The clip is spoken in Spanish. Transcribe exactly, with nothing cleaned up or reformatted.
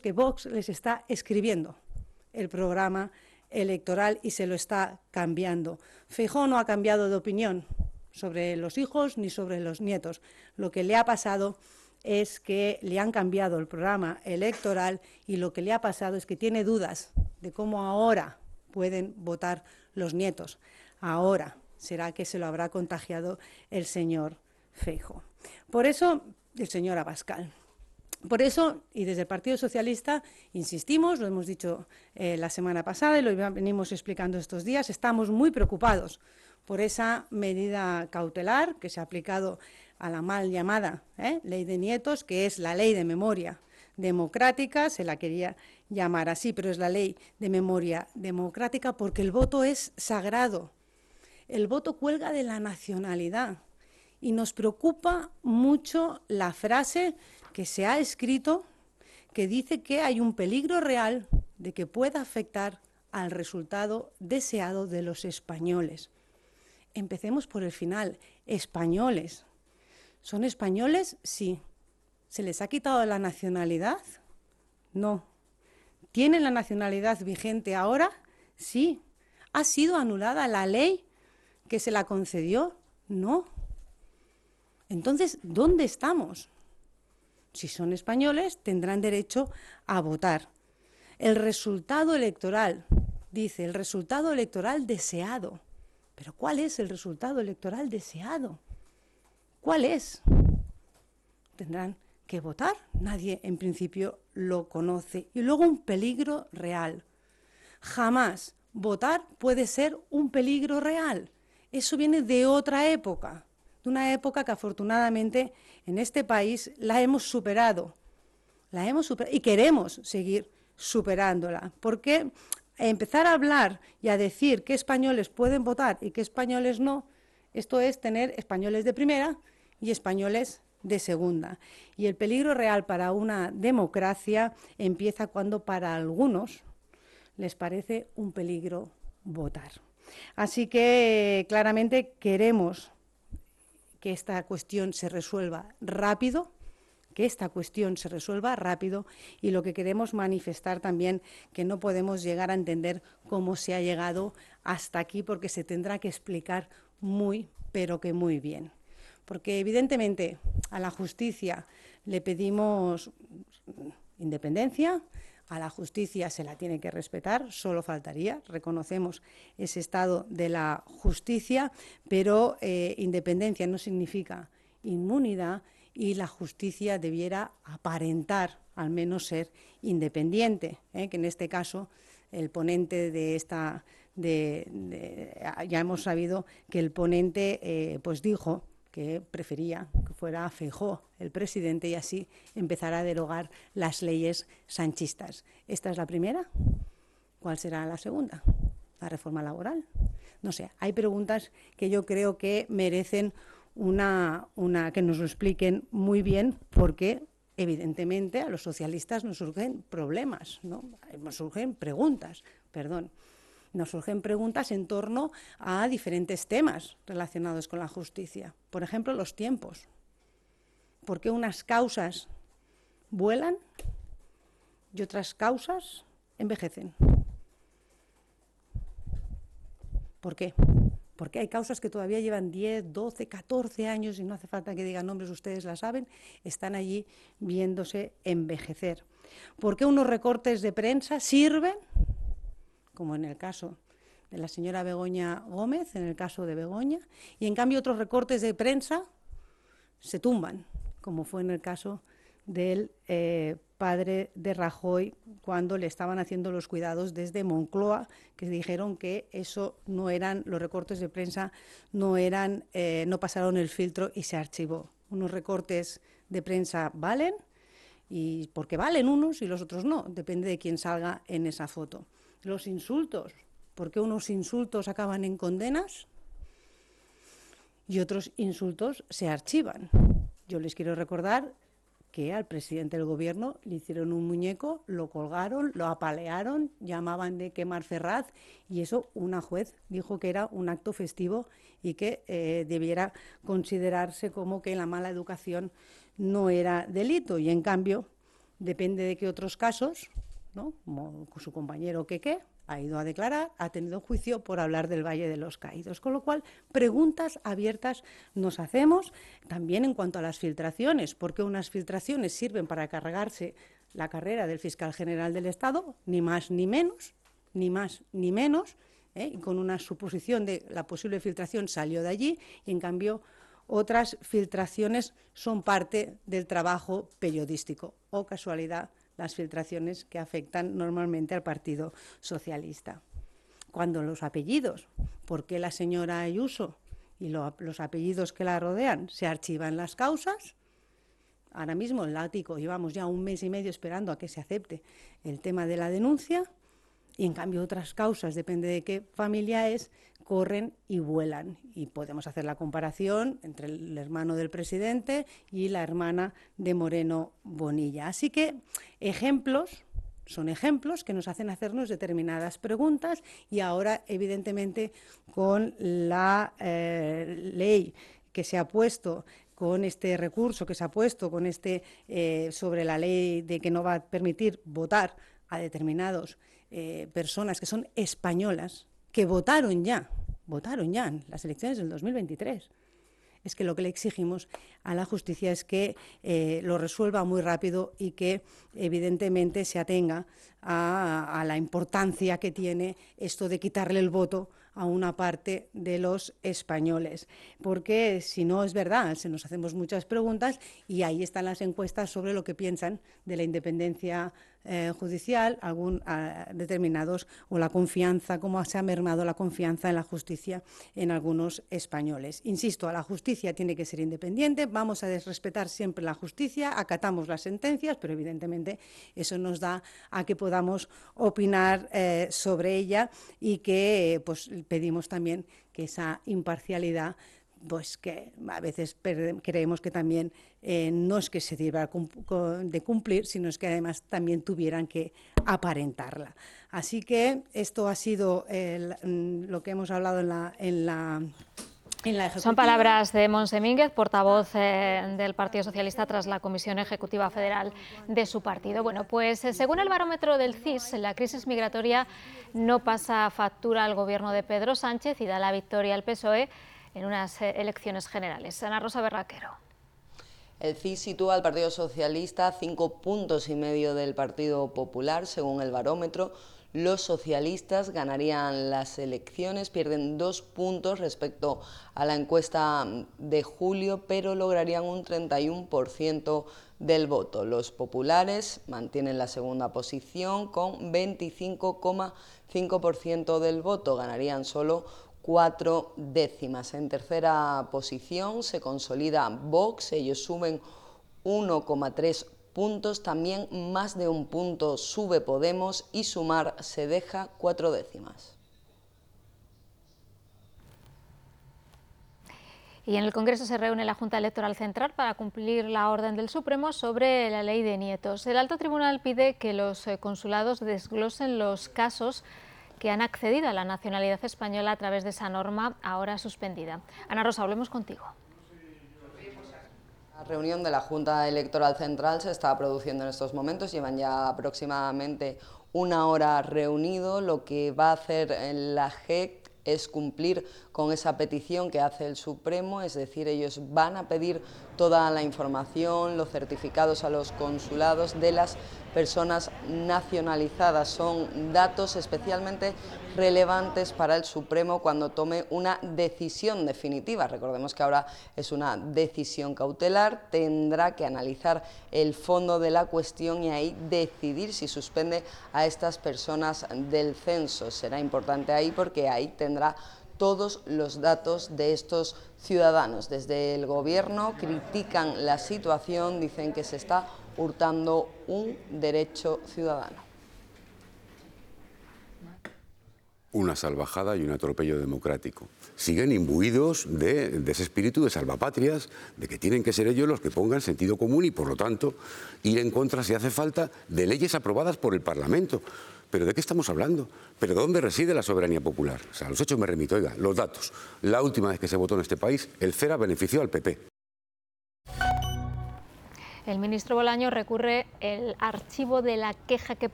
que Vox les está escribiendo el programa electoral y se lo está cambiando. Feijóo no ha cambiado de opinión sobre los hijos ni sobre los nietos. Lo que le ha pasado es que le han cambiado el programa electoral y lo que le ha pasado es que tiene dudas de cómo ahora pueden votar los nietos. Ahora será que se lo habrá contagiado el señor Feijóo. Por eso, el señor Abascal. Por eso, y desde el Partido Socialista, insistimos, lo hemos dicho eh, la semana pasada y lo venimos explicando estos días, estamos muy preocupados por esa medida cautelar que se ha aplicado a la mal llamada ¿eh? Ley de Nietos, que es la Ley de Memoria Democrática, se la quería llamar así, pero es la Ley de Memoria Democrática porque el voto es sagrado, el voto cuelga de la nacionalidad y nos preocupa mucho la frase que se ha escrito que dice que hay un peligro real de que pueda afectar al resultado deseado de los españoles. Empecemos por el final. Españoles. ¿Son españoles? Sí. ¿Se les ha quitado la nacionalidad? No. ¿Tienen la nacionalidad vigente ahora? Sí. ¿Ha sido anulada la ley que se la concedió? No. Entonces, ¿dónde estamos? Si son españoles, tendrán derecho a votar. El resultado electoral, dice, el resultado electoral deseado. ¿Pero cuál es el resultado electoral deseado? ¿Cuál es? Tendrán que votar. Nadie, en principio, lo conoce. Y luego un peligro real. Jamás votar puede ser un peligro real. Eso viene de otra época, de una época que afortunadamente en este país la hemos superado. La hemos superado y queremos seguir superándola. Porque empezar a hablar y a decir qué españoles pueden votar y qué españoles no, esto es tener españoles de primera y españoles de segunda. Y el peligro real para una democracia empieza cuando para algunos les parece un peligro votar. Así que claramente queremos que esta cuestión se resuelva rápido, que esta cuestión se resuelva rápido y lo que queremos manifestar también que no podemos llegar a entender cómo se ha llegado hasta aquí porque se tendrá que explicar muy, pero que muy bien. Porque evidentemente a la justicia le pedimos independencia, a la justicia se la tiene que respetar, solo faltaría, reconocemos ese estado de la justicia, pero eh, independencia no significa inmunidad y la justicia debiera aparentar, al menos ser independiente, ¿eh? que en este caso el ponente de esta, de, de, ya hemos sabido que el ponente eh, pues dijo que prefería que fuera Feijóo el presidente y así empezar a derogar las leyes sanchistas. ¿Esta es la primera? ¿Cuál será la segunda? ¿La reforma laboral? No sé, hay preguntas que yo creo que merecen una, una que nos lo expliquen muy bien porque evidentemente a los socialistas nos surgen problemas, ¿no? Nos surgen preguntas, perdón. Nos surgen preguntas en torno a diferentes temas relacionados con la justicia. Por ejemplo, los tiempos. ¿Por qué unas causas vuelan y otras causas envejecen? ¿Por qué? Porque hay causas que todavía llevan diez, doce, catorce años y no hace falta que digan nombres, ustedes la saben, están allí viéndose envejecer. ¿Por qué unos recortes de prensa sirven? Como en el caso de la señora Begoña Gómez, en el caso de Begoña, y en cambio otros recortes de prensa se tumban, como fue en el caso del eh, padre de Rajoy, cuando le estaban haciendo los cuidados desde Moncloa, que dijeron que eso no eran, los recortes de prensa no eran, eh, no pasaron el filtro y se archivó. Unos recortes de prensa valen, y porque valen unos y los otros no, depende de quién salga en esa foto. Los insultos, ¿por qué unos insultos acaban en condenas y otros insultos se archivan? Yo les quiero recordar que al presidente del gobierno le hicieron un muñeco, lo colgaron, lo apalearon, llamaban de quemar Ferraz y eso una juez dijo que era un acto festivo y que eh, debiera considerarse como que la mala educación no era delito y en cambio depende de qué otros casos, ¿no?, como su compañero Queque ha ido a declarar, ha tenido juicio por hablar del Valle de los Caídos. Con lo cual, preguntas abiertas nos hacemos también en cuanto a las filtraciones. ¿Por qué unas filtraciones sirven para cargarse la carrera del fiscal general del Estado? Ni más ni menos, ni más ni menos, ¿eh? Y con una suposición de la posible filtración salió de allí, y en cambio otras filtraciones son parte del trabajo periodístico. O casualidad, las filtraciones que afectan normalmente al Partido Socialista. Cuando los apellidos, ¿por qué la señora Ayuso y lo, los apellidos que la rodean se archivan las causas? Ahora mismo en el ático llevamos ya un mes y medio esperando a que se acepte el tema de la denuncia, y en cambio otras causas, depende de qué familia es, corren y vuelan. Y podemos hacer la comparación entre el hermano del presidente y la hermana de Moreno Bonilla. Así que ejemplos, son ejemplos que nos hacen hacernos determinadas preguntas, y ahora, evidentemente, con la eh, ley que se ha puesto, con este recurso que se ha puesto, con este eh, sobre la ley de que no va a permitir votar a determinados eh, personas que son españolas, que votaron ya, votaron ya en las elecciones del dos mil veintitrés. Es que lo que le exigimos a la justicia es que eh, lo resuelva muy rápido y que evidentemente se atenga a, a la importancia que tiene esto de quitarle el voto a una parte de los españoles, porque si no es verdad, se nos hacemos muchas preguntas, y ahí están las encuestas sobre lo que piensan de la independencia eh, judicial, algún a, determinados, o la confianza, cómo se ha mermado la confianza en la justicia en algunos españoles. Insisto, la justicia tiene que ser independiente, vamos a respetar siempre la justicia, acatamos las sentencias, pero evidentemente eso nos da a que podamos opinar eh, sobre ella, y que pues pedimos también que esa imparcialidad, pues que a veces creemos que también eh, no es que se diera de cumplir, sino es que además también tuvieran que aparentarla. Así que esto ha sido el, lo que hemos hablado en la, en la Son palabras de Montse Mínguez, portavoz eh, del Partido Socialista tras la Comisión Ejecutiva Federal de su partido. Bueno, pues eh, según el barómetro del C I S, la crisis migratoria no pasa factura al gobierno de Pedro Sánchez y da la victoria al P S O E en unas eh, elecciones generales. Ana Rosa Berraquero. El C I S sitúa al Partido Socialista a cinco puntos y medio del Partido Popular, según el barómetro. Los socialistas ganarían las elecciones, pierden dos puntos respecto a la encuesta de julio, pero lograrían un treinta y uno por ciento del voto. Los populares mantienen la segunda posición con veinticinco coma cinco por ciento del voto, ganarían solo cuatro décimas. En tercera posición se consolida Vox, ellos suben uno coma tres puntos, también más de un punto sube Podemos, y Sumar se deja cuatro décimas. Y en el Congreso se reúne la Junta Electoral Central para cumplir la orden del Supremo sobre la ley de nietos. El Alto Tribunal pide que los consulados desglosen los casos que han accedido a la nacionalidad española a través de esa norma ahora suspendida. Ana Rosa, hablemos contigo. La reunión de la Junta Electoral Central se está produciendo en estos momentos, llevan ya aproximadamente una hora reunido. Lo que va a hacer la J E C es cumplir con esa petición que hace el Supremo, es decir, ellos van a pedir toda la información, los certificados a los consulados de las personas nacionalizadas. Son datos especialmente relevantes para el Supremo cuando tome una decisión definitiva. Recordemos que ahora es una decisión cautelar, tendrá que analizar el fondo de la cuestión y ahí decidir si suspende a estas personas del censo. Será importante ahí porque ahí tendrá todos los datos de estos ciudadanos. Desde el Gobierno critican la situación, dicen que se está hurtando un derecho ciudadano. Una salvajada y un atropello democrático. Siguen imbuidos de, de ese espíritu de salvapatrias, de que tienen que ser ellos los que pongan sentido común y, por lo tanto, ir en contra, si hace falta, de leyes aprobadas por el Parlamento. ¿Pero de qué estamos hablando? ¿Pero dónde reside la soberanía popular? O sea, a los hechos me remito. Oiga, los datos. La última vez que se votó en este país, el FERA benefició al P P. El ministro Bolaños recurre el archivo de la queja que